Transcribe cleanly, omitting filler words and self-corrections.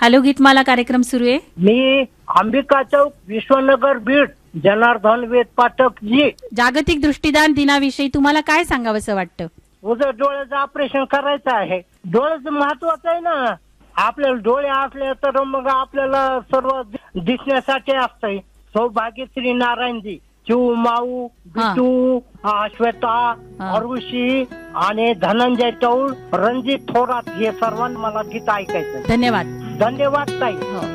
Hello Geetmala कार्यक्रम सुरू आहे. मी अंबिका चौक विश्वनगर बीड जनार्दन वेद पाठक जी. जागतिक दृष्टिदान दिनाविषयी तुम्हाला काय सांगावंसं वाटतं? उजव्या डोळ्याचं ऑपरेशन करायचं आहे. डोळ्याचं महत्वाचं आहे ना. आपल्याला डोळे असले तर मग आपल्याला सर्व दिसण्यासाठी असतंय. सौभाग्यश्री नारायणजी, चिऊ माऊ, बिटू, श्वेता, अरुषी आणि धनंजय टौळ, रणजित थोरात हे सर्वांना मला गीत ऐकायचं. धन्यवाद. धन्यवाद ताई.